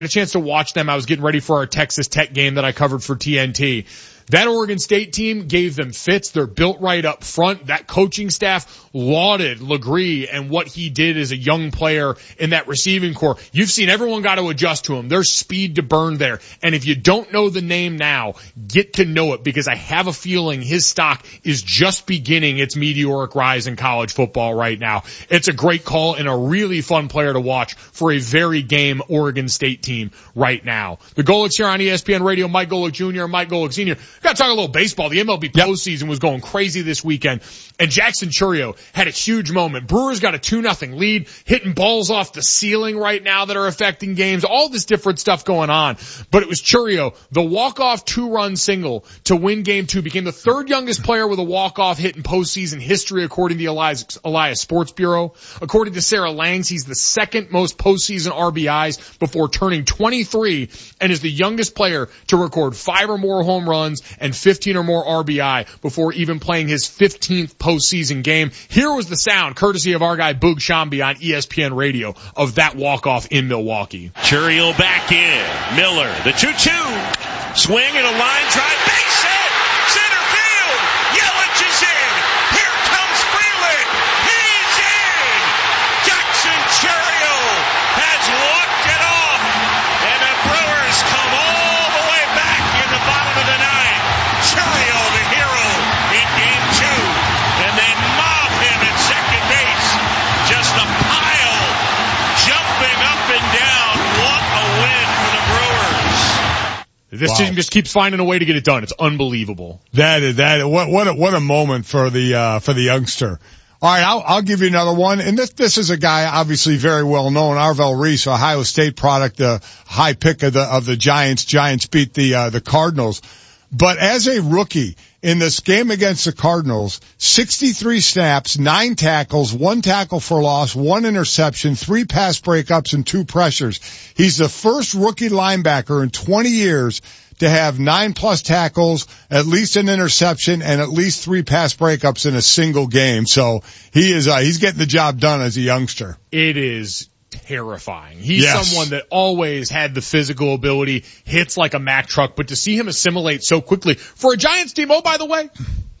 a chance to watch them. I was getting ready for our Texas Tech game that I covered for TNT. That Oregon State team gave them fits. They're built right up front. That coaching staff lauded Legree and what he did as a young player in that receiving corps. You've seen everyone got to adjust to him. There's speed to burn there. And if you don't know the name now, get to know it, because I have a feeling his stock is just beginning its meteoric rise in college football right now. It's a great call and a really fun player to watch for a very game Oregon State team right now. The Golics here on ESPN Radio, Mike Golic Jr. and Mike Golic Sr. Got to talk a little baseball. The MLB postseason was going crazy this weekend, and Jackson Chourio had a huge moment. Brewers got a 2-0 lead, hitting balls off the ceiling right now that are affecting games, all this different stuff going on. But it was Chourio, the walk-off 2-run single to win Game 2, became the third youngest player with a walk-off hit in postseason history, according to the Elias Sports Bureau. According to Sarah Langs, he's the second most postseason RBIs before turning 23, and is the youngest player to record 5 or more home runs and 15 or more RBI before even playing his 15th postseason game. Here was the sound, courtesy of our guy Boog Shambi on ESPN Radio, of that walk-off in Milwaukee. Chourio back in. Miller, the 2-2. Swing and a line drive. Base hit! Center field! Yelich is in! Here comes Freeland! He's in! Jackson Chourio has walked it off! And the Brewers come all the way back in the bottom of the ninth. Chourio, the hero, in Game 2. And they mob him at second base. Just a pile, jumping up and down. What a win for the Brewers. This team just keeps finding a way to get it done. It's unbelievable. What a moment for the youngster. All right, I'll give you another one. And this is a guy obviously very well known, Arvel Reese, Ohio State product, the high pick of the Giants. Giants beat the Cardinals. But as a rookie in this game against the Cardinals, 63 snaps, 9 tackles, 1 tackle for loss, 1 interception, 3 pass breakups, and 2 pressures. He's the first rookie linebacker in 20 years to have 9+ tackles, at least an interception, and at least 3 pass breakups in a single game. So he's getting the job done as a youngster. It is terrifying. He's someone that always had the physical ability, hits like a Mack truck, but to see him assimilate so quickly for a Giants team, oh, by the way,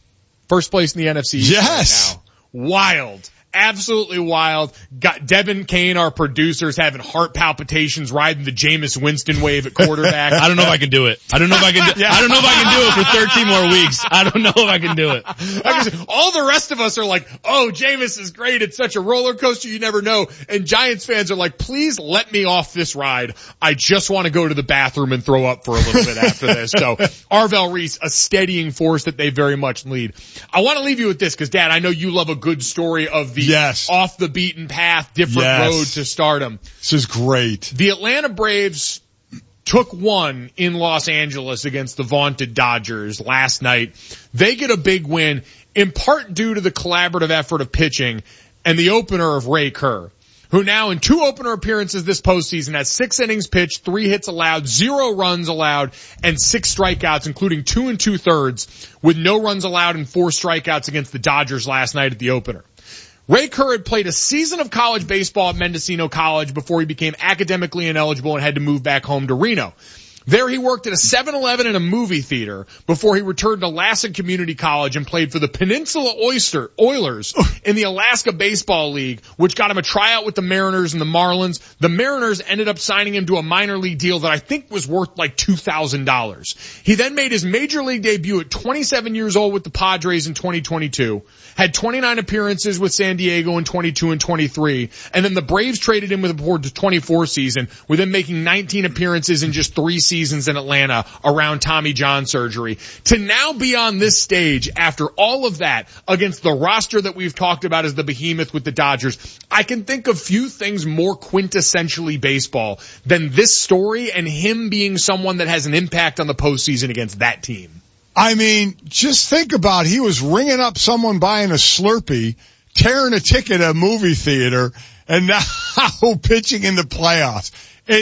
first place in the NFC East right now. Wild. Absolutely wild. Got Devin Kane, our producers, having heart palpitations, riding the Jameis Winston wave at quarterback. I don't know if I can do it. I don't know if I can do it for 13 more weeks. I don't know if I can do it. All the rest of us are like, oh, Jameis is great. It's such a roller coaster. You never know. And Giants fans are like, please let me off this ride. I just want to go to the bathroom and throw up for a little bit after this. So Arvel Reese, a steadying force that they very much lead. I want to leave you with this because, Dad, I know you love a good story of the off the beaten path, different road to stardom. This is great. The Atlanta Braves took one in Los Angeles against the vaunted Dodgers last night. They get a big win in part due to the collaborative effort of pitching and the opener of Ray Kerr, who now in 2 opener appearances this postseason has 6 innings pitched, 3 hits allowed, 0 runs allowed, and 6 strikeouts, including 2 2/3, with no runs allowed and 4 strikeouts against the Dodgers last night at the opener. Ray Kerr had played a season of college baseball at Mendocino College before he became academically ineligible and had to move back home to Reno. There he worked at a 7-Eleven and a movie theater before he returned to Lassen Community College and played for the Peninsula Oilers in the Alaska Baseball League, which got him a tryout with the Mariners and the Marlins. The Mariners ended up signing him to a minor league deal that I think was worth like $2,000. He then made his major league debut at 27 years old with the Padres in 2022, had 29 appearances with San Diego in 22 and 23, and then the Braves traded him with a board to 24 season, with him making 19 appearances in just 3 seasons in Atlanta around Tommy John surgery. To now be on this stage after all of that against the roster that we've talked about as the behemoth with the Dodgers, I can think of few things more quintessentially baseball than this story and him being someone that has an impact on the postseason against that team. I mean, just think about he was ringing up someone buying a Slurpee, tearing a ticket at a movie theater, and now pitching in the playoffs.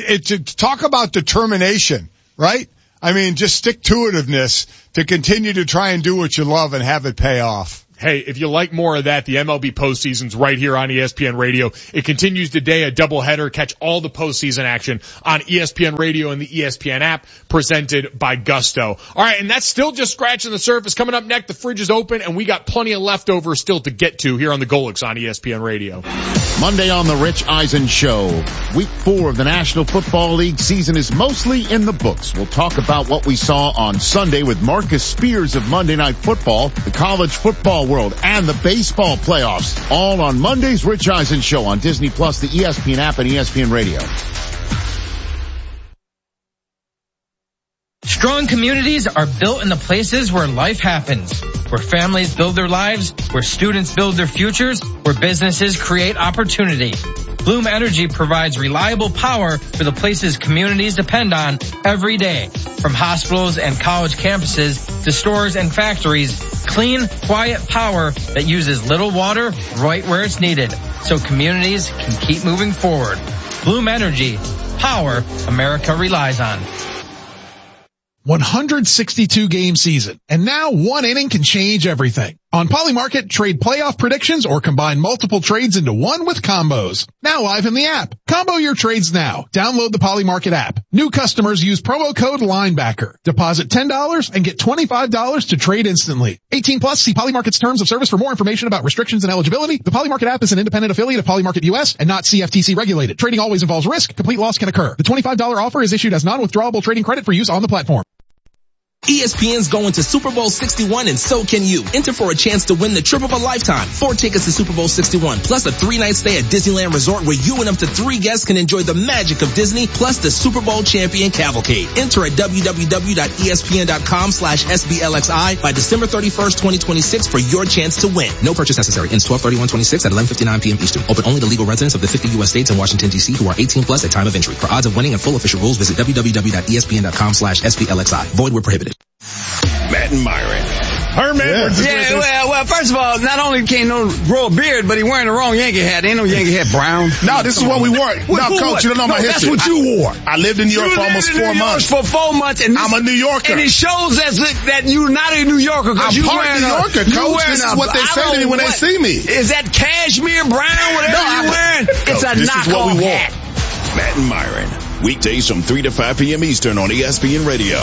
Talk about determination, right? I mean, just stick-to-itiveness to continue to try and do what you love and have it pay off. Hey, if you like more of that, the MLB postseason's right here on ESPN Radio. It continues today, a doubleheader. Catch all the postseason action on ESPN Radio and the ESPN app, presented by Gusto. All right, and that's still just scratching the surface. Coming up next, the fridge is open, and we got plenty of leftovers still to get to here on the Golics on ESPN Radio. Monday on the Rich Eisen Show. Week 4 of the National Football League season is mostly in the books. We'll talk about what we saw on Sunday with Marcus Spears of Monday Night Football, the college football world, and the baseball playoffs. All on Monday's Rich Eisen Show on Disney Plus, the ESPN app, and ESPN Radio. Strong communities are built in the places where life happens, where families build their lives, where students build their futures, where businesses create opportunity. Bloom Energy provides reliable power for the places communities depend on every day. From hospitals and college campuses to stores and factories, clean, quiet power that uses little water right where it's needed, so communities can keep moving forward. Bloom Energy, power America relies on. 162 game season, and now one inning can change everything. On Polymarket, trade playoff predictions or combine multiple trades into one with combos. Now live in the app. Combo your trades now. Download the Polymarket app. New customers use promo code LINEBACKER. Deposit $10 and get $25 to trade instantly. 18 plus, see Polymarket's terms of service for more information about restrictions and eligibility. The Polymarket app is an independent affiliate of Polymarket US and not CFTC regulated. Trading always involves risk. Complete loss can occur. The $25 offer is issued as non-withdrawable trading credit for use on the platform. ESPN's going to Super Bowl 61 and so can you. Enter for a chance to win the trip of a lifetime. 4 tickets to Super Bowl 61 plus a 3-night stay at Disneyland Resort where you and up to 3 guests can enjoy the magic of Disney plus the Super Bowl champion cavalcade. Enter at www.espn.com/SBLXI by December 31st, 2026 for your chance to win. No purchase necessary. Ends 12/31/26 at 11:59 p.m. Eastern. Open only to legal residents of the 50 U.S. states and Washington, D.C. who are 18 plus at time of entry. For odds of winning and full official rules, visit www.espn.com/SBLXI. Void where prohibited. Matt and Myron. Herm Edwards. Yeah, well, first of all, not only can't no grow a beard, but he wearing the wrong Yankee hat. Ain't no Yankee hat brown. No, this is what we wore. No, Coach, you don't know my history. That's what you wore. I lived in New York for almost 4 months. For 4 months, and I'm a New Yorker. And it shows that you're not a New Yorker. I'm part New Yorker, Coach. This is what they say to me when they see me. Is that cashmere brown, whatever you're wearing? It's a knockoff hat. Matt and Myron. Weekdays from 3 to 5 p.m. Eastern on ESPN Radio.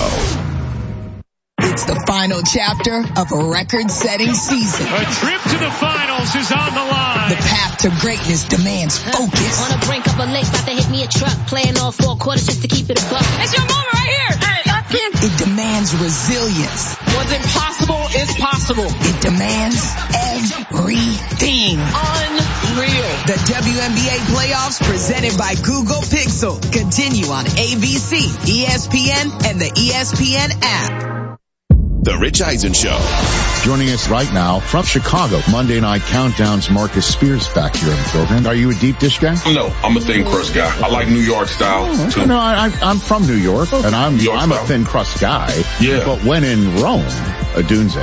It's the final chapter of a record-setting season. A trip to the finals is on the line. The path to greatness demands focus. On the brink of a lake, about to hit me a truck. Playing all 4 quarters just to keep it a buck. It's your moment right here. It demands resilience. What's impossible is possible. It demands everything. Unreal. The WNBA playoffs presented by Google Pixel continue on ABC, ESPN, and the ESPN app. The Rich Eisen Show. Joining us right now from Chicago, Monday Night Countdown's Marcus Spears back here in the program. Are you a deep dish guy? No, I'm a thin crust guy. I like New York style too. No, I'm from New York, and I'm a thin crust guy. Yeah. But when in Rome, Dunze,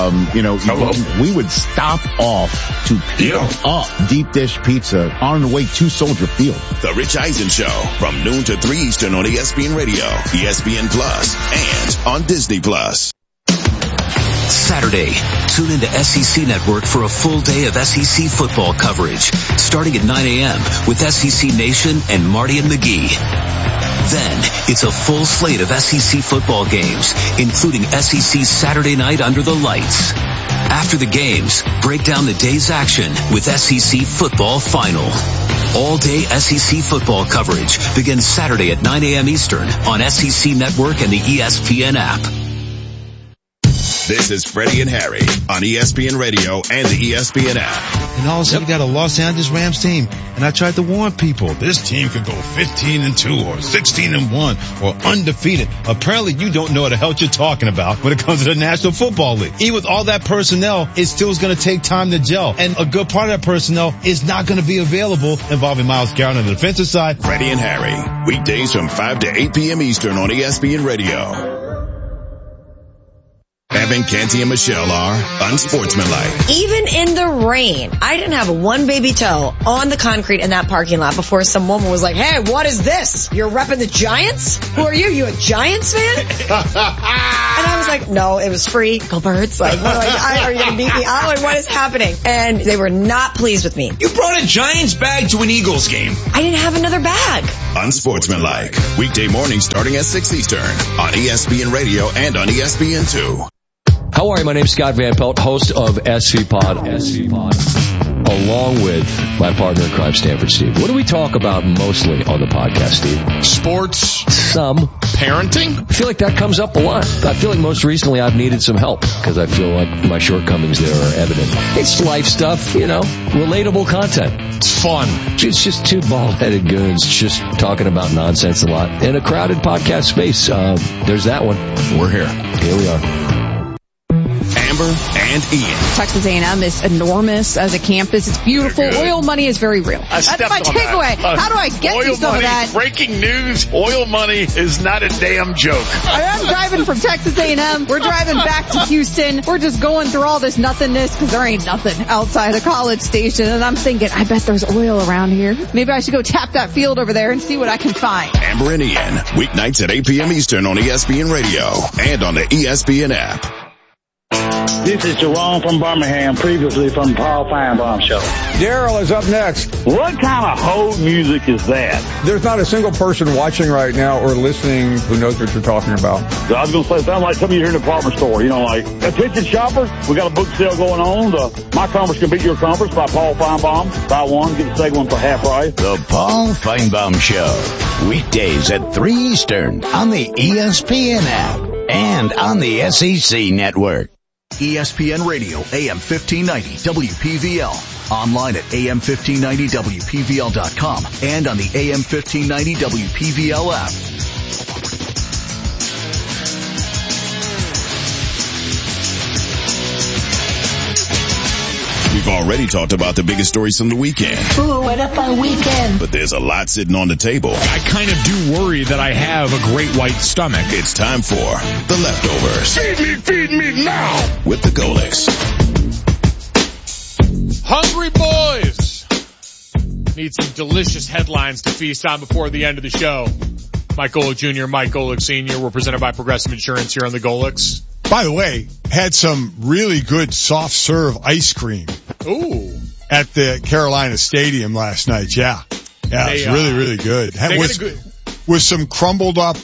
we would stop off to pick up deep dish pizza on the way to Soldier Field. The Rich Eisen Show from noon to 3 Eastern on ESPN Radio, ESPN Plus, and on Disney Plus. Saturday, tune into SEC Network for a full day of SEC football coverage, starting at 9 a.m. with SEC Nation and Marty and McGee. Then, it's a full slate of SEC football games, including SEC Saturday Night Under the Lights. After the games, break down the day's action with SEC Football Final. All-day SEC football coverage begins Saturday at 9 a.m. Eastern on SEC Network and the ESPN app. This is Freddie and Harry on ESPN Radio and the ESPN app. And all of a sudden you got a Los Angeles Rams team. And I tried to warn people, this team could go 15-2 or 16-1 or undefeated. Apparently you don't know what the hell you're talking about when it comes to the National Football League. Even with all that personnel, it still is going to take time to gel. And a good part of that personnel is not going to be available involving Myles Garrett on the defensive side. Freddie and Harry, weekdays from 5 to 8 p.m. Eastern on ESPN Radio. Evan, Canty, and Michelle are unsportsmanlike. Even in the rain, I didn't have one baby toe on the concrete in that parking lot before some woman was like, hey, what is this? You're repping the Giants? Who are you? You a Giants fan? And I was like, no, it was free. Go Birds. Like, what are you going to beat me? I'm like, what is happening? And they were not pleased with me. You brought a Giants bag to an Eagles game. I didn't have another bag. Unsportsmanlike. Weekday mornings starting at 6 Eastern on ESPN Radio and on ESPN2. How are you? My name's Scott Van Pelt, host of SV Pod, along with my partner in crime, Stanford Steve. What do we talk about mostly on the podcast, Steve? Sports. Some. Parenting. I feel like that comes up a lot. I feel like most recently I've needed some help because I feel like my shortcomings there are evident. It's life stuff, relatable content. It's fun. It's just two bald-headed goons just talking about nonsense a lot in a crowded podcast space. There's that one. We're here. Here we are. Amber and Ian. Texas A&M is enormous as a campus. It's beautiful. Oil money is very real. That's my takeaway. How do I get to some of that? Breaking news. Oil money is not a damn joke. I'm driving from Texas A&M. We're driving back to Houston. We're just going through all this nothingness because there ain't nothing outside of College Station. And I'm thinking, I bet there's oil around here. Maybe I should go tap that field over there and see what I can find. Amber and Ian. Weeknights at 8 p.m. Eastern on ESPN Radio and on the ESPN app. This is Jerome from Birmingham, previously from the Paul Feinbaum Show. Daryl is up next. What kind of hold music is that? There's not a single person watching right now or listening who knows what you're talking about. So I was going to say, it sounds like some of you here in the department store, like, attention shoppers, we got a book sale going on. My Conference Can Beat Your Conference by Paul Feinbaum. Buy one, get the second one for half price. The Paul Feinbaum Show. Weekdays at 3 Eastern on the ESPN app and on the SEC network. ESPN Radio, AM 1590, WPVL. Online at AM1590WPVL.com and on the AM 1590 WPVL app. We've already talked about the biggest stories from the weekend. Ooh, what a fun weekend. But there's a lot sitting on the table. I kind of do worry that I have a great white stomach. It's time for The Leftovers. Feed me now. With the Golics. Hungry boys need some delicious headlines to feast on before the end of the show. Mike Golic Jr., Mike Golic Sr. We're presented by Progressive Insurance here on the Golics. By the way, had some really good soft serve ice cream. Ooh. At the Carolina Stadium last night. Yeah. Yeah, it was really, really good. With some crumbled up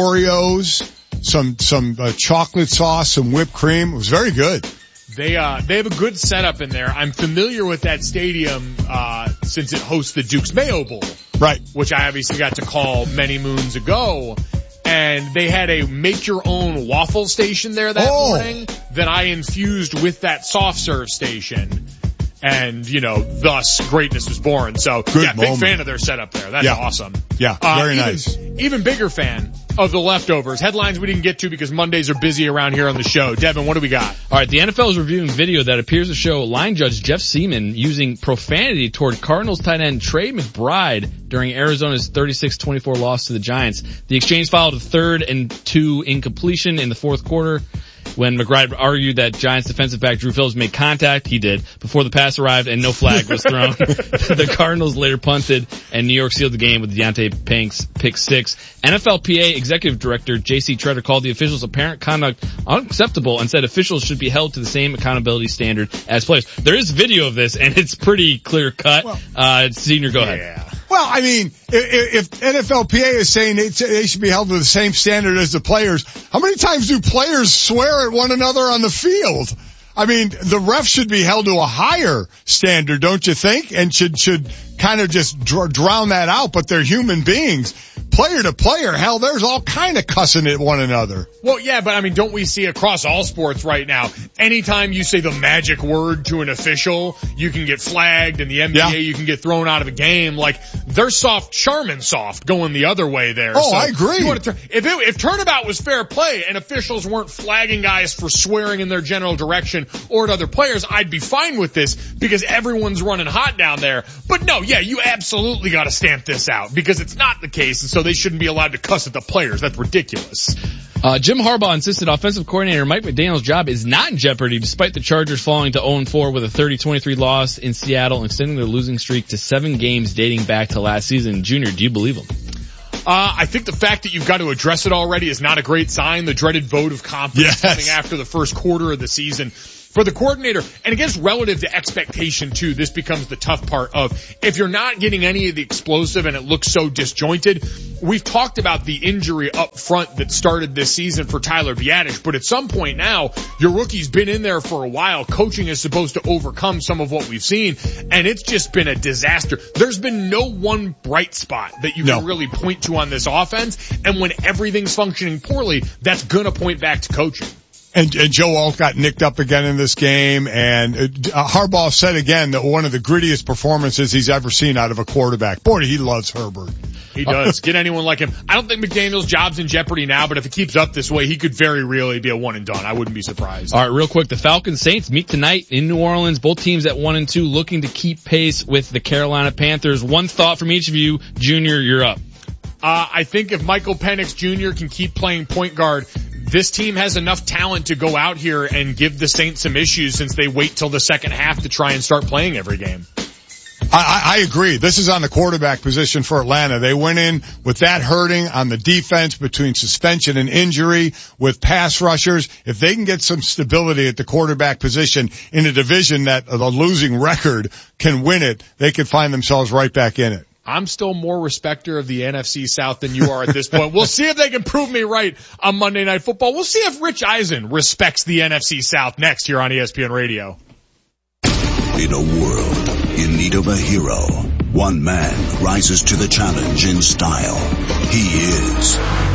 Oreos, some chocolate sauce, some whipped cream. It was very good. They have a good setup in there. I'm familiar with that stadium, since it hosts the Duke's Mayo Bowl. Right. Which I obviously got to call many moons ago. And they had a make-your-own waffle station there that morning that I infused with that soft serve station. And, thus greatness was born. So, big fan of their setup there. That's awesome. Yeah, very nice. Even bigger fan of the Leftovers. Headlines we didn't get to because Mondays are busy around here on the show. Devin, what do we got? All right, the NFL is reviewing video that appears to show line judge Jeff Seaman using profanity toward Cardinals tight end Trey McBride during Arizona's 36-24 loss to the Giants. The exchange followed a 3rd and 2 incompletion in the fourth quarter. When McBride argued that Giants defensive back Drew Phillips made contact, he did, before the pass arrived and no flag was thrown. The Cardinals later punted and New York sealed the game with Deontay Pink's pick 6. NFLPA Executive Director J.C. Tretter called the officials' apparent conduct unacceptable and said officials should be held to the same accountability standard as players. There is video of this and it's pretty clear cut. Senior, go ahead. Well, I mean, if NFLPA is saying they should be held to the same standard as the players, how many times do players swear at one another on the field? I mean, the refs should be held to a higher standard, don't you think? And should kind of just drown that out, but they're human beings. Player to player, hell, there's all kind of cussing at one another. Well, yeah, but I mean, don't we see across all sports right now, anytime you say the magic word to an official, you can get flagged, and the NBA, you can get thrown out of a game. Like, they're soft, charming soft, going the other way there. Oh, so I agree. If Turnabout was fair play and officials weren't flagging guys for swearing in their general direction or at other players, I'd be fine with this because everyone's running hot down there. But no, yeah, you absolutely gotta stamp this out because it's not the case, and so they shouldn't be allowed to cuss at the players. That's ridiculous. Jim Harbaugh insisted offensive coordinator Mike McDaniel's job is not in jeopardy despite the Chargers falling to 0-4 with a 30-23 loss in Seattle, extending their losing streak to 7 games dating back to last season. Junior, do you believe him? I think the fact that you've got to address it already is not a great sign. The dreaded vote of confidence coming after the first quarter of the season. For the coordinator, and I guess relative to expectation too, this becomes the tough part of if you're not getting any of the explosive and it looks so disjointed. We've talked about the injury up front that started this season for Tyler Biadasz, but at some point now, your rookie's been in there for a while. Coaching is supposed to overcome some of what we've seen, and it's just been a disaster. There's been no one bright spot that you can really point to on this offense, and when everything's functioning poorly, that's gonna point back to coaching. And Joe Alt got nicked up again in this game, and Harbaugh said again that one of the grittiest performances he's ever seen out of a quarterback. Boy, he loves Herbert. He does. Get anyone like him. I don't think McDaniel's job's in jeopardy now, but if it keeps up this way, he could very really be a one and done. I wouldn't be surprised. All right, real quick. The Falcons Saints meet tonight in New Orleans. Both teams at 1-2 looking to keep pace with the Carolina Panthers. One thought from each of you. Junior, you're up. I think if Michael Penix Jr. can keep playing point guard, this team has enough talent to go out here and give the Saints some issues since they wait till the second half to try and start playing every game. I agree. This is on the quarterback position for Atlanta. They went in with that hurting on the defense between suspension and injury with pass rushers. If they can get some stability at the quarterback position in a division that a losing record can win it, they could find themselves right back in it. I'm still more respecter of the NFC South than you are at this point. We'll see if they can prove me right on Monday Night Football. We'll see if Rich Eisen respects the NFC South next here on ESPN Radio. In a world in need of a hero, one man rises to the challenge in style. He is...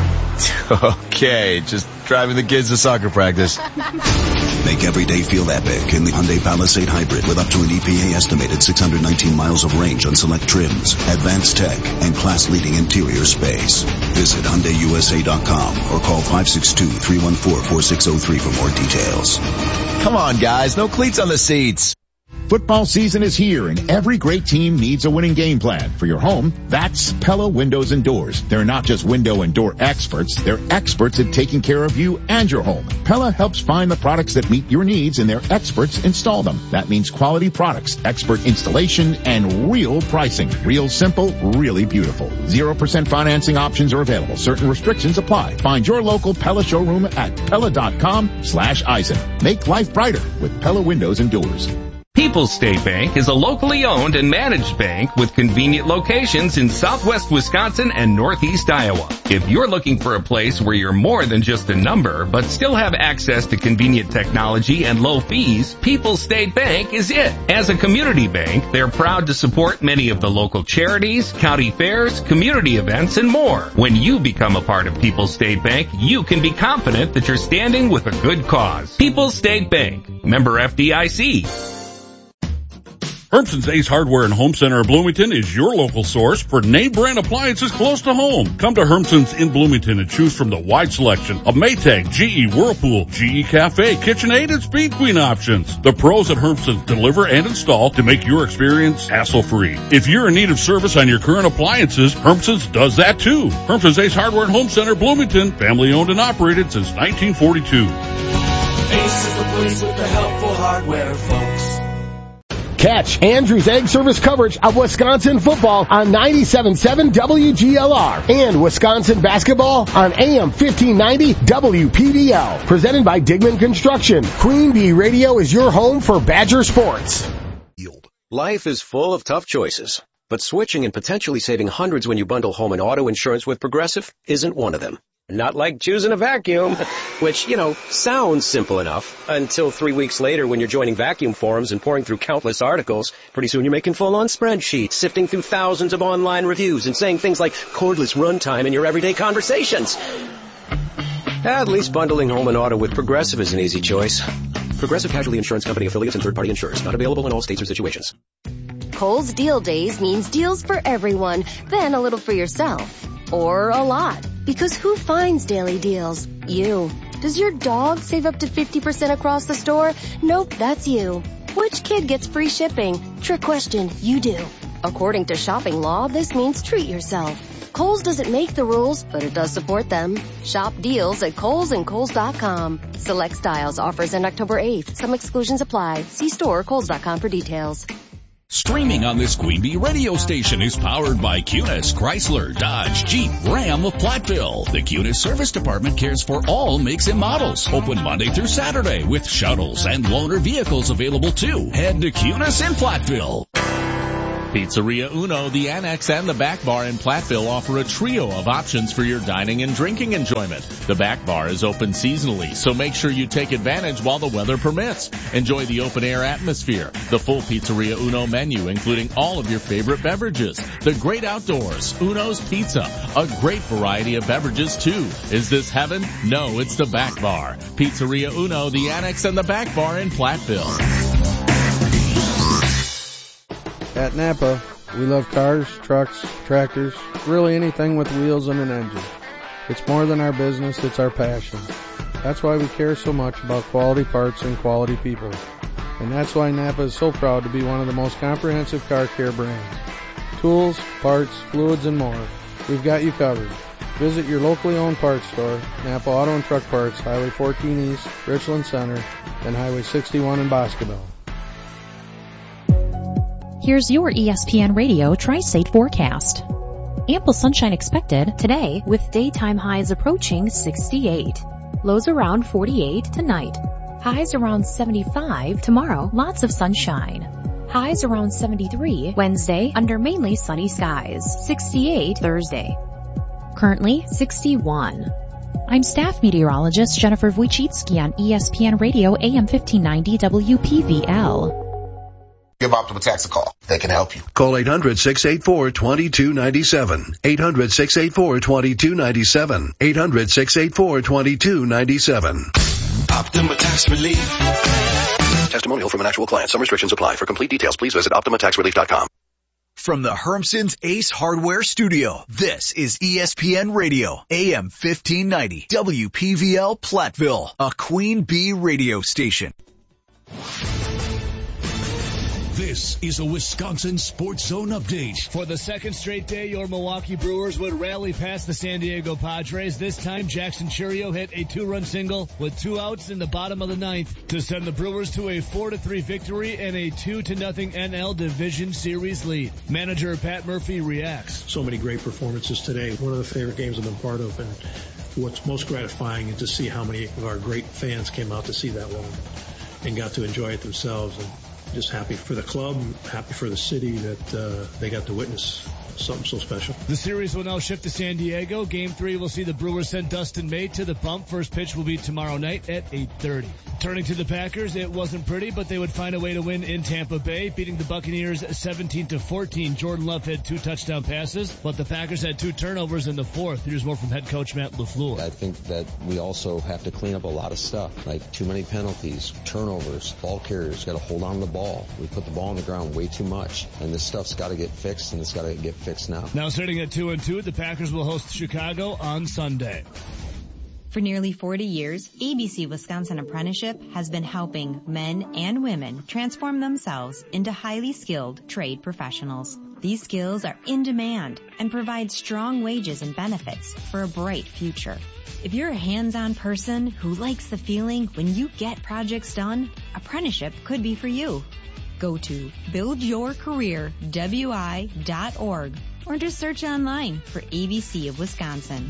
Okay, just driving the kids to soccer practice. Make every day feel epic in the Hyundai Palisade Hybrid with up to an EPA estimated 619 miles of range on select trims, advanced tech, and class-leading interior space. Visit HyundaiUSA.com or call 562-314-4603 for more details. Come on, guys, no cleats on the seats. Football season is here, and every great team needs a winning game plan. For your home, that's Pella Windows and Doors. They're not just window and door experts, they're experts at taking care of you and your home. Pella helps find the products that meet your needs, and their experts install them. That means quality products, expert installation, and real pricing. Real simple, really beautiful. 0% financing options are available. Certain restrictions apply. Find your local Pella showroom at Pella.com/Eisen. Make life brighter with Pella Windows and Doors. People's State Bank is a locally owned and managed bank with convenient locations in southwest Wisconsin and northeast Iowa. If you're looking for a place where you're more than just a number, but still have access to convenient technology and low fees, People's State Bank is it. As a community bank, they're proud to support many of the local charities, county fairs, community events, and more. When you become a part of People's State Bank, you can be confident that you're standing with a good cause. People's State Bank, member FDIC. Hermson's Ace Hardware and Home Center of Bloomington is your local source for name brand appliances close to home. Come to Hermson's in Bloomington and choose from the wide selection of Maytag, GE, Whirlpool, GE Cafe, KitchenAid, and Speed Queen options. The pros at Hermson's deliver and install to make your experience hassle-free. If you're in need of service on your current appliances, Hermson's does that too. Hermson's Ace Hardware and Home Center, Bloomington, family owned and operated since 1942. Ace is the place with the helpful hardware, folks. Catch Andrew's Egg Service coverage of Wisconsin football on 97.7 WGLR and Wisconsin basketball on AM 1590 WPDL. Presented by Digman Construction. Queen Bee Radio is your home for Badger sports. Life is full of tough choices, but switching and potentially saving hundreds when you bundle home and auto insurance with Progressive isn't one of them. Not like choosing a vacuum, which, sounds simple enough until 3 weeks later when you're joining vacuum forums and pouring through countless articles. Pretty soon you're making full-on spreadsheets, sifting through thousands of online reviews and saying things like cordless runtime in your everyday conversations. At least bundling home and auto with Progressive is an easy choice. Progressive Casualty Insurance Company affiliates and third-party insurers. Not available in all states or situations. Kohl's Deal Days means deals for everyone, then a little for yourself. Or a lot. Because who finds daily deals? You. Does your dog save up to 50% across the store? Nope, that's you. Which kid gets free shipping? Trick question, you do. According to shopping law, this means treat yourself. Kohl's doesn't make the rules, but it does support them. Shop deals at Kohl's and Kohl's.com. Select styles, offers end October 8th. Some exclusions apply. See store or Kohl's.com for details. Streaming on this Queen Bee radio station is powered by Cunis, Chrysler, Dodge, Jeep, Ram of Platteville. The Cunis Service Department cares for all makes and models. Open Monday through Saturday with shuttles and loaner vehicles available too. Head to Cunis in Platteville. Pizzeria Uno, the Annex, and the Back Bar in Platteville offer a trio of options for your dining and drinking enjoyment. The Back Bar is open seasonally, so make sure you take advantage while the weather permits. Enjoy the open-air atmosphere, the full Pizzeria Uno menu, including all of your favorite beverages, the great outdoors, Uno's Pizza, a great variety of beverages, too. Is this heaven? No, it's the Back Bar. Pizzeria Uno, the Annex, and the Back Bar in Platteville. At Napa, we love cars, trucks, tractors, really anything with wheels and an engine. It's more than our business, it's our passion. That's why we care so much about quality parts and quality people. And that's why Napa is so proud to be one of the most comprehensive car care brands. Tools, parts, fluids, and more. We've got you covered. Visit your locally owned parts store, Napa Auto and Truck Parts, Highway 14 East, Richland Center, and Highway 61 in Boscobel. Here's your ESPN Radio Tri-State forecast. Ample sunshine expected today with daytime highs approaching 68. Lows around 48 tonight. Highs around 75 tomorrow. Lots of sunshine. Highs around 73 Wednesday under mainly sunny skies. 68 Thursday. Currently 61. I'm staff meteorologist Jennifer Wojcicki on ESPN Radio AM 1590 WPVL. Give Optima Tax a call. They can help you. Call 800-684-2297. 800-684-2297. 800-684-2297. Optima Tax Relief. Testimonial from an actual client. Some restrictions apply. For complete details, please visit OptimaTaxRelief.com. From the Hermson's Ace Hardware Studio, this is ESPN Radio, AM 1590, WPVL Platteville, a Queen Bee radio station. This is a Wisconsin Sports Zone update. For the second straight day, your Milwaukee Brewers would rally past the San Diego Padres. This time, Jackson Chourio hit a 2-run single with 2 outs in the bottom of the ninth to send the Brewers to a 4-3 victory and a 2-0 NL Division Series lead. Manager Pat Murphy reacts. So many great performances today. One of the favorite games I've been part of, and what's most gratifying is to see how many of our great fans came out to see that one and got to enjoy it themselves. And just happy for the club, happy for the city that they got to witness something so special. The series will now shift to San Diego. Game 3 will see the Brewers send Dustin May to the bump. First pitch will be tomorrow night at 8:30. Turning to the Packers, it wasn't pretty, but they would find a way to win in Tampa Bay, beating the Buccaneers 17-14. Jordan Love had 2 touchdown passes, but the Packers had 2 turnovers in the fourth. Here's more from head coach Matt LaFleur. I think that we also have to clean up a lot of stuff, like too many penalties, turnovers, ball carriers got to hold on to the ball. We put the ball on the ground way too much, and this stuff's got to get fixed, and it's got to get fixed now. Now sitting at 2-2, the Packers will host Chicago on Sunday. For nearly 40 years, ABC Wisconsin Apprenticeship has been helping men and women transform themselves into highly skilled trade professionals. These skills are in demand and provide strong wages and benefits for a bright future. If you're a hands-on person who likes the feeling when you get projects done, apprenticeship could be for you. Go to buildyourcareerwi.org or just search online for ABC of Wisconsin.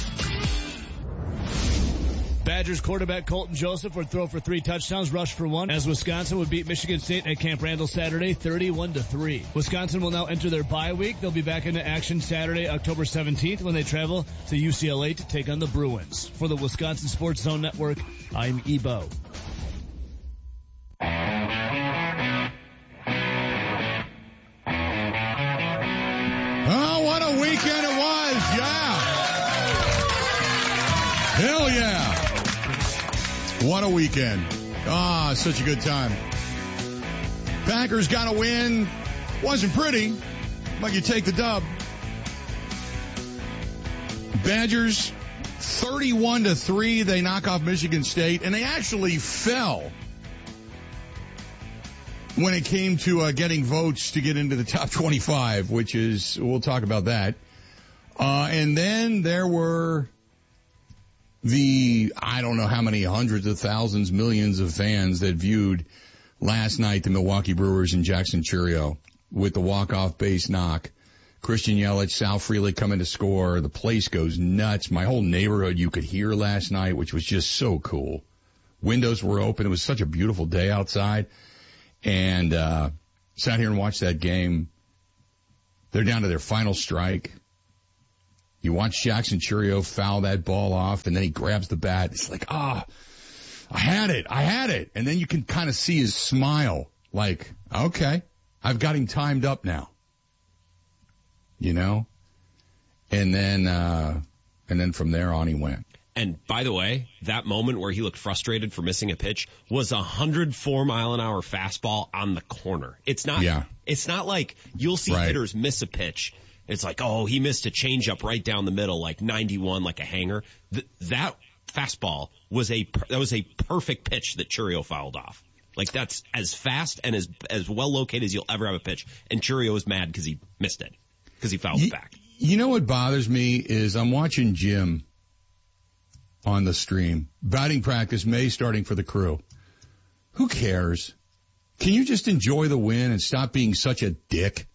Badgers quarterback Colton Joseph would throw for 3 touchdowns, rush for 1, as Wisconsin would beat Michigan State at Camp Randall Saturday 31-3. Wisconsin will now enter their bye week. They'll be back into action Saturday, October 17th when they travel to UCLA to take on the Bruins. For the Wisconsin Sports Zone Network, I'm Ebo. Oh, what a weekend it was, yeah. Hell yeah. What a weekend. Ah, such a good time. Packers got a win. Wasn't pretty, but you take the dub. Badgers 31-3. They knock off Michigan State, and they actually fell when it came to getting votes to get into the top 25, which is, we'll talk about that. And then there were I don't know how many hundreds of thousands, millions of fans that viewed last night the Milwaukee Brewers and Jackson Chourio with the walk-off base knock. Christian Yelich, Sal Frelick coming to score. The place goes nuts. My whole neighborhood you could hear last night, which was just so cool. Windows were open. It was such a beautiful day outside. And sat here and watched that game. They're down to their final strike. You watch Jackson Chourio foul that ball off, and then he grabs the bat. It's like, I had it. And then you can kind of see his smile, like, okay, I've got him timed up now. You know? And then from there on he went. And by the way, that moment where he looked frustrated for missing a pitch was a 104-mile-an-hour fastball on the corner. It's not like you'll see hitters miss a pitch. It's like, oh, he missed a changeup right down the middle, like 91, like a hanger. That fastball was a perfect pitch that Chourio fouled off. Like, that's as fast and as well located as you'll ever have a pitch. And Chourio was mad because he missed it, because he fouled it back. You know what bothers me is I'm watching Jim on the stream. Batting practice, May starting for the Crew. Who cares? Can you just enjoy the win and stop being such a dick?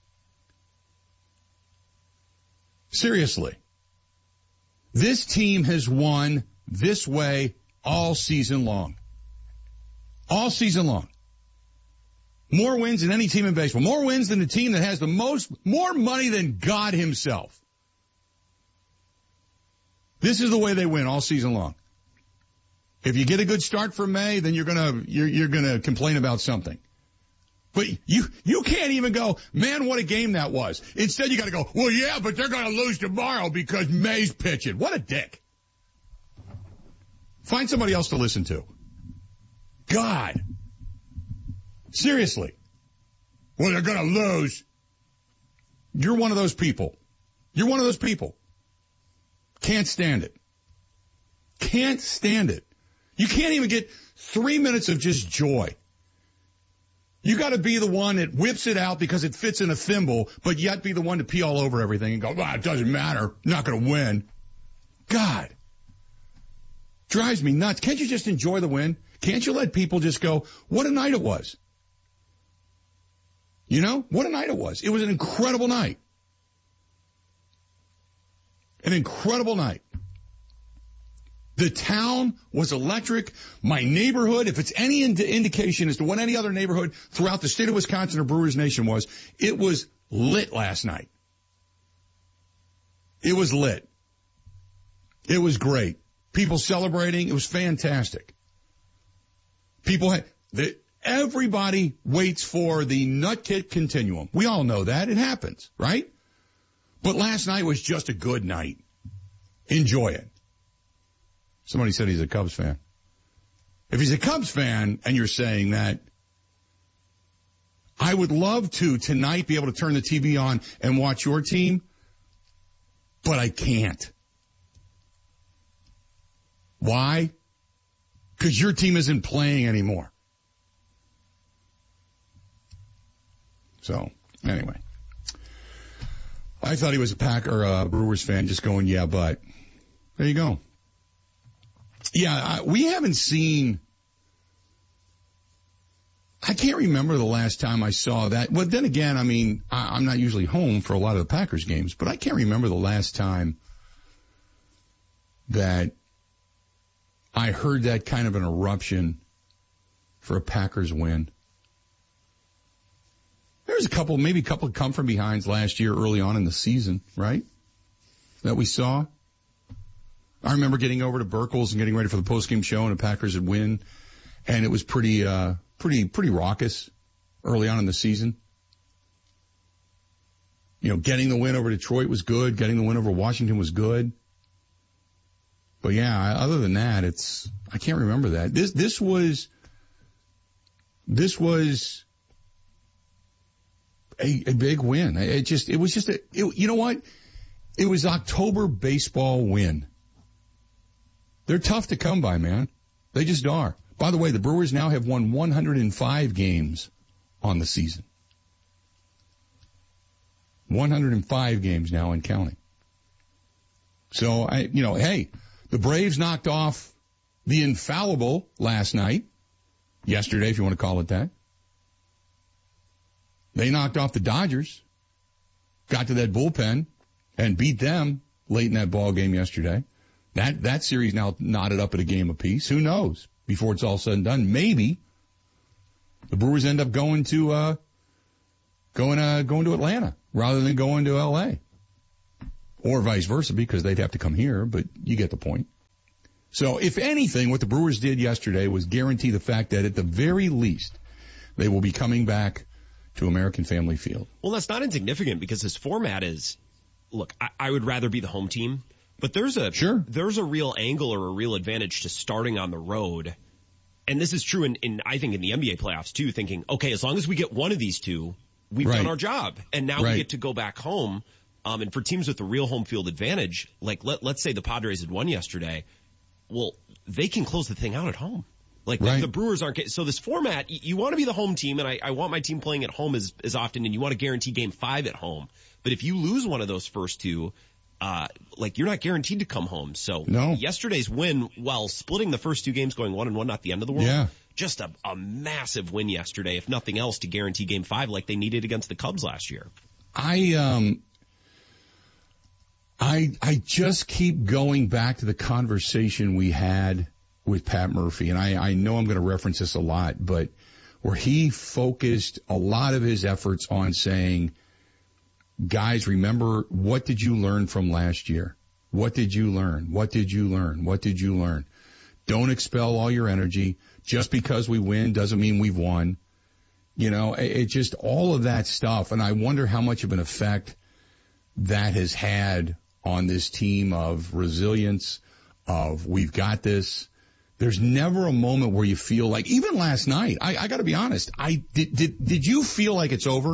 Seriously. This team has won this way all season long. All season long. More wins than any team in baseball. More wins than the team that has the more money than God himself. This is the way they win all season long. If you get a good start for May, then you're gonna complain about something. But you can't even go, man, what a game that was. Instead, you got to go, well, yeah, but they're going to lose tomorrow because May's pitching. What a dick. Find somebody else to listen to. God. Seriously. Well, they're going to lose. You're one of those people. You're one of those people. Can't stand it. Can't stand it. You can't even get 3 minutes of just joy. You got to be the one that whips it out because it fits in a thimble, but yet be the one to pee all over everything and go, well, it doesn't matter. Not going to win. God. Drives me nuts. Can't you just enjoy the win? Can't you let people just go, what a night it was? You know, what a night it was. It was an incredible night. An incredible night. The town was electric. My neighborhood, if it's any indication as to what any other neighborhood throughout the state of Wisconsin or Brewers Nation was, it was lit last night. It was lit. It was great. People celebrating. It was fantastic. Everybody waits for the nut kit continuum. We all know that. It happens, right? But last night was just a good night. Enjoy it. Somebody said he's a Cubs fan. If he's a Cubs fan and you're saying that, I would love to tonight be able to turn the TV on and watch your team, but I can't. Why? Because your team isn't playing anymore. So, anyway. I thought he was a Brewers fan just going, yeah, but there you go. Yeah, we haven't seen, I can't remember the last time I saw that. Well, then again, I mean, I'm not usually home for a lot of the Packers games, but I can't remember the last time that I heard that kind of an eruption for a Packers win. There's maybe a couple of come from behinds last year early on in the season, right? That we saw. I remember getting over to Burkles and getting ready for the postgame show, and the Packers would win, and it was pretty raucous early on in the season. You know, getting the win over Detroit was good. Getting the win over Washington was good. But yeah, other than that, I can't remember that. This was a big win. You know what? It was October baseball win. They're tough to come by, man. They just are. By the way, the Brewers now have won 105 games on the season. 105 games now and counting. So, hey, the Braves knocked off the infallible last night. Yesterday, if you want to call it that. They knocked off the Dodgers, got to that bullpen, and beat them late in that ball game yesterday. That series now knotted up at a game apiece. Who knows? Before it's all said and done, maybe the Brewers end up going to Atlanta rather than going to L.A. Or vice versa, because they'd have to come here, but you get the point. So if anything, what the Brewers did yesterday was guarantee the fact that at the very least, they will be coming back to American Family Field. Well, that's not insignificant because this format is, look, I would rather be the home team, but there's a real angle or a real advantage to starting on the road. And this is true I think in the NBA playoffs too, thinking, okay, as long as we get one of these two, we've done our job. And now we get to go back home. And for teams with the real home field advantage, like let's say the Padres had won yesterday, well, they can close the thing out at home. Like the Brewers aren't. So this format, you want to be the home team, and I want my team playing at home as often, and you want to guarantee game 5 at home. But if you lose one of those first two, you're not guaranteed to come home. So yesterday's win, while splitting the first two games going 1-1, not the end of the world. Just a massive win yesterday, if nothing else, to guarantee game 5 like they needed against the Cubs last year. I just keep going back to the conversation we had with Pat Murphy, and I know I'm going to reference this a lot, but where he focused a lot of his efforts on saying, guys, remember, what did you learn from last year? What did you learn? What did you learn? What did you learn? Don't expel all your energy. Just because we win doesn't mean we've won. It just all of that stuff, and I wonder how much of an effect that has had on this team of resilience, of we've got this. There's never a moment where you feel like, even last night, I got to be honest, did you feel like it's over?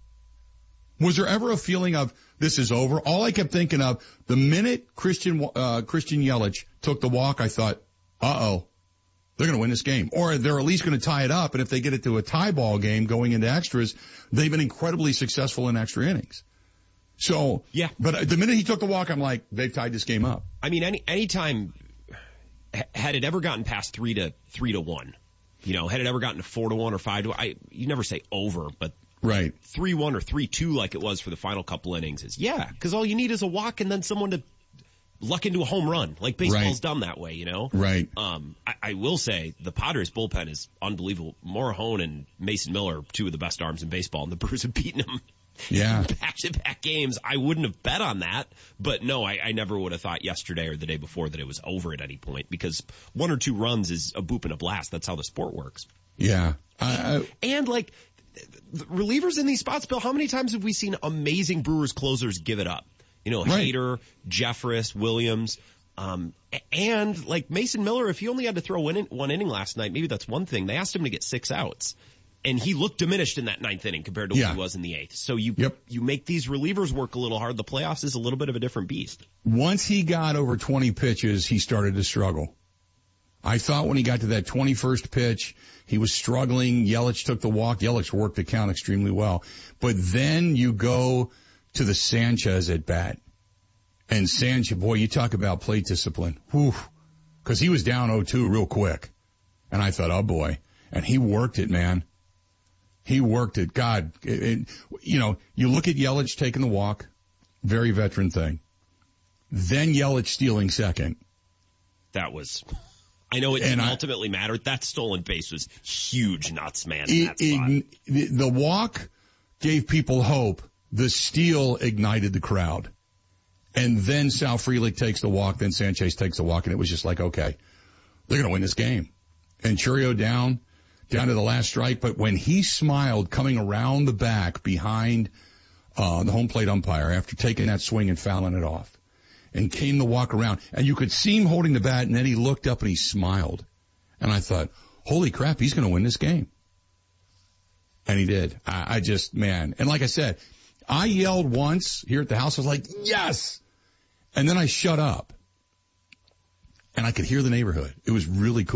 Was there ever a feeling of this is over? All I kept thinking of, the minute Christian Yelich took the walk, I thought, they're going to win this game. Or they're at least going to tie it up, and if they get it to a tie ball game going into extras, they've been incredibly successful in extra innings. So, but the minute he took the walk, I'm like, they've tied this game up. I mean, any time, had it ever gotten past 3-1, had it ever gotten to 4-1 or 5-1, you never say over, but 3-1 or 3-2 like it was for the final couple innings is, because all you need is a walk and then someone to luck into a home run. Like baseball's done that way, Right. I will say the Padres bullpen is unbelievable. Morejon and Mason Miller, two of the best arms in baseball, and the Brewers have beaten them. Back-to-back games. I wouldn't have bet on that, but no, I never would have thought yesterday or the day before that it was over at any point, because 1 or 2 runs is a boop and a blast. That's how the sport works. Yeah. And relievers in these spots, Bill, how many times have we seen amazing Brewers closers give it up? Hader, Jeffress, Williams, and like Mason Miller, if he only had to throw one inning last night, maybe that's one thing. They asked him to get 6 outs. And he looked diminished in that 9th inning compared to what he was in the 8th. So you make these relievers work a little hard. The playoffs is a little bit of a different beast. Once he got over 20 pitches, he started to struggle. I thought when he got to that 21st pitch, he was struggling. Yelich took the walk. Yelich worked the count extremely well. But then you go to the Sanchez at bat. And Sanchez, boy, you talk about plate discipline. Whew. Because he was down 0-2 real quick. And I thought, oh boy. And he worked it, man. He worked it. God, you look at Yelich taking the walk, very veteran thing. Then Yelich stealing second. That was, I know it didn't ultimately matter. That stolen base was huge nuts, man. The walk gave people hope. The steal ignited the crowd. And then Sal Frelick takes the walk, then Sanchez takes the walk, and it was just like, okay, they're going to win this game. And Churio down to the last strike, but when he smiled coming around the back behind the home plate umpire after taking that swing and fouling it off, and came the walk around, and you could see him holding the bat, and then he looked up and he smiled. And I thought, holy crap, he's going to win this game. And he did. I just, man. And like I said, I yelled once here at the house. I was like, yes! And then I shut up. And I could hear the neighborhood. It was really cool.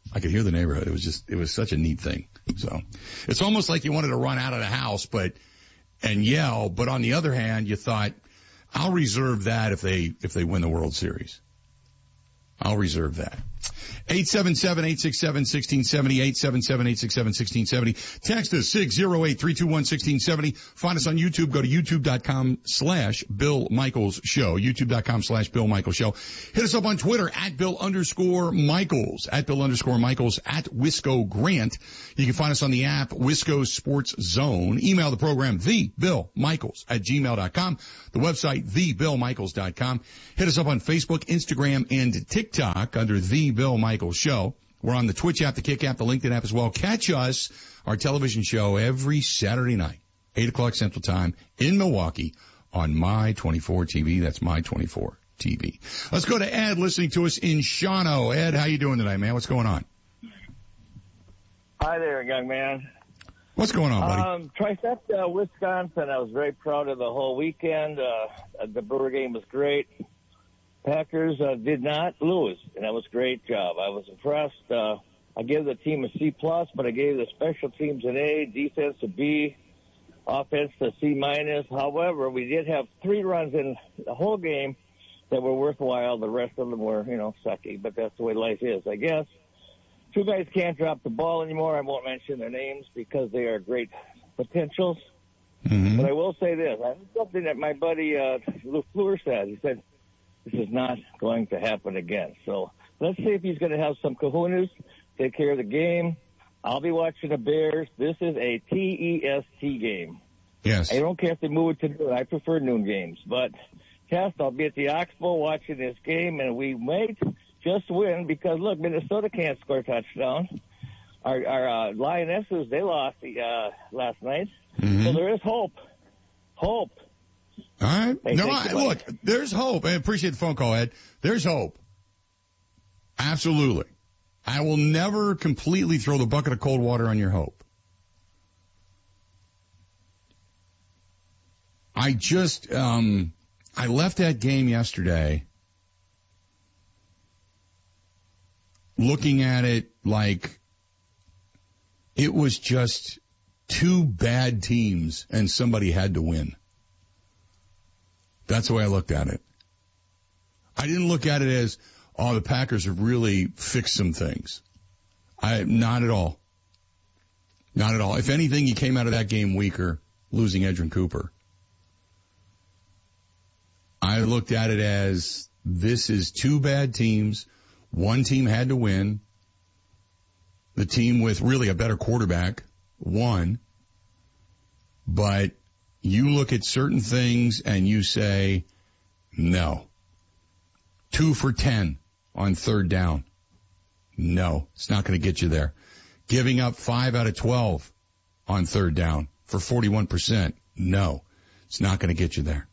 I could hear the neighborhood. It was such a neat thing. So it's almost like you wanted to run out of the house, and yell. But on the other hand, you thought, I'll reserve that if they win the World Series. I'll reserve that. 877-867-1670, 877-867-1670. Text us 608-321-1670. Find us on YouTube. Go to youtube.com/Bill Michaels Show, youtube.com/Bill Michaels Show. Hit us up on Twitter @Bill_Michaels, @Bill_Michaels, @Wisco Grant. You can find us on the app Wisco Sports Zone. Email the program, thebillmichaels@gmail.com. The website, thebillmichaels.com. Hit us up on Facebook, Instagram, and TikTok under The Bill Michaels Show. We're on the Twitch app, the Kick app, the LinkedIn app as well. Catch us, our television show, every Saturday night, 8 o'clock Central Time in Milwaukee on My24 TV. That's My24 TV. Let's go to Ed listening to us in Shawano. Ed, how you doing tonight, man? What's going on? Hi there, young man. What's going on, buddy? Trifecta, Wisconsin. I was very proud of the whole weekend. The Brewer game was great. Packers did not lose, and that was a great job. I was impressed. I gave the team a C+, but I gave the special teams an A, defense a B, offense a C-. However, we did have 3 runs in the whole game that were worthwhile. The rest of them were, sucky, but that's the way life is, I guess. 2 guys can't drop the ball anymore. I won't mention their names because they are great potentials. Mm-hmm. But I will say this. I heard something that my buddy LaFleur said. He said, this is not going to happen again. So let's see if he's going to have some kahunas, take care of the game. I'll be watching the Bears. This is a TEST game. Yes. I don't care if they move it to noon. I prefer noon games. But, Test, I'll be at the Oxbow watching this game, and we might just win because, look, Minnesota can't score a touchdown. Our Lionesses, they lost last night. Mm-hmm. So there is hope. Hope. All right. Look, there's hope. I appreciate the phone call, Ed. There's hope. Absolutely. I will never completely throw the bucket of cold water on your hope. I just, I left that game yesterday looking at it like it was just 2 bad teams and somebody had to win. That's the way I looked at it. I didn't look at it as, the Packers have really fixed some things. Not at all. Not at all. If anything, you came out of that game weaker, losing Edgerrin Cooper. I looked at it as, this is 2 bad teams. One team had to win. The team with really a better quarterback won. But you look at certain things and you say, no. 2 for 10 on 3rd down. No, it's not going to get you there. Giving up 5 out of 12 on 3rd down for 41%. No, it's not going to get you there.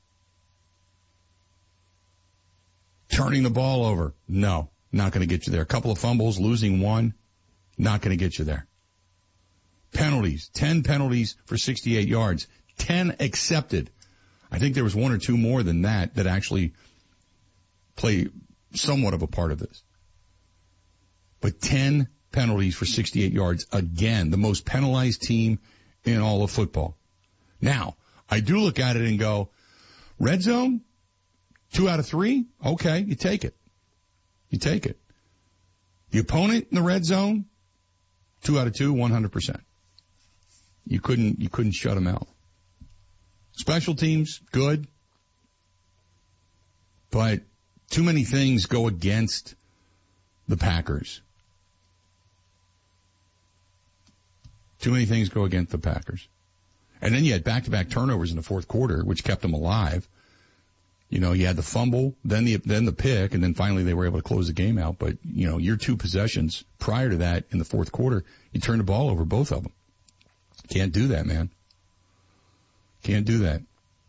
Turning the ball over. No, not going to get you there. A couple of fumbles, losing 1. Not going to get you there. Penalties. 10 penalties for 68 yards. 10 accepted. I think there was 1 or 2 more than that actually play somewhat of a part of this. But 10 penalties for 68 yards. Again, the most penalized team in all of football. Now, I do look at it and go, red zone, 2 out of 3? Okay, you take it. You take it. The opponent in the red zone, 2 out of 2, 100%. You couldn't shut them out. Special teams, good. But too many things go against the Packers. Too many things go against the Packers. And then you had back-to-back turnovers in the 4th quarter, which kept them alive. You had the fumble, then the pick, and then finally they were able to close the game out. But, your 2 possessions prior to that in the 4th quarter, you turned the ball over, both of them. Can't do that, man. Can't do that.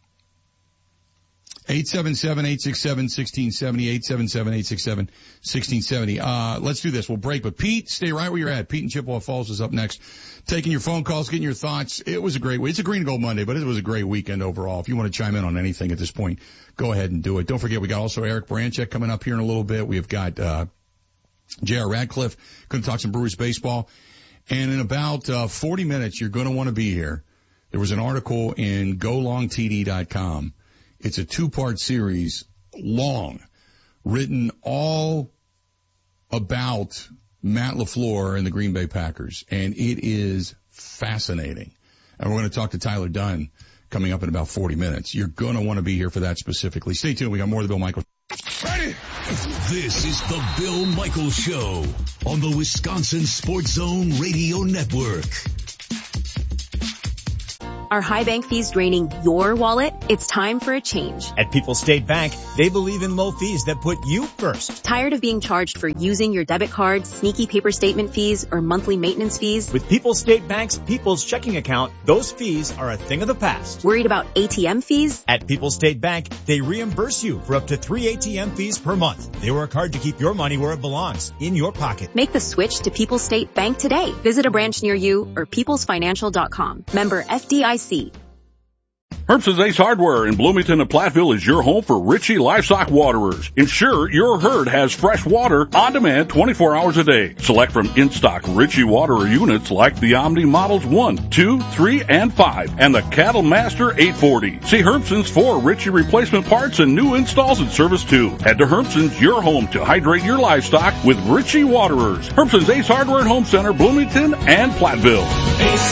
877-867-1670, 877-867-1670. Let's do this. We'll break, but Pete, stay right where you're at. Pete in Chippewa Falls is up next. Taking your phone calls, getting your thoughts. It was a great week. It's a Green and Gold Monday, but it was a great weekend overall. If you want to chime in on anything at this point, go ahead and do it. Don't forget, we got also Eric Branchek coming up here in a little bit. We've got, J.R. Radcliffe. Going to talk some Brewers baseball. And in about 40 minutes, you're going to want to be here. There was an article in golongtd.com. It's a 2-part series, long, written all about Matt LaFleur and the Green Bay Packers. And it is fascinating. And we're going to talk to Tyler Dunn coming up in about 40 minutes. You're going to want to be here for that specifically. Stay tuned. We got more of the Bill Michaels. Ready? This is the Bill Michaels Show on the Wisconsin Sports Zone Radio Network. Are high bank fees draining your wallet? It's time for a change. At People's State Bank, they believe in low fees that put you first. Tired of being charged for using your debit card, sneaky paper statement fees, or monthly maintenance fees? With People's State Bank's People's Checking Account, those fees are a thing of the past. Worried about ATM fees? At People's State Bank, they reimburse you for up to 3 ATM fees per month. They work hard to keep your money where it belongs, in your pocket. Make the switch to People's State Bank today. Visit a branch near you or peoplesfinancial.com. Member FDIC. Herbson's Ace Hardware in Bloomington and Platteville is your home for Ritchie Livestock Waterers. Ensure your herd has fresh water on demand 24 hours a day. Select from in-stock Ritchie Waterer units like the Omni Models 1, 2, 3, and 5, and the Cattle Master 840. See Herbson's for Ritchie replacement parts and new installs and service too. Head to Herbson's, your home to hydrate your livestock with Ritchie Waterers. Herbson's Ace Hardware and Home Center, Bloomington and Platteville. Ace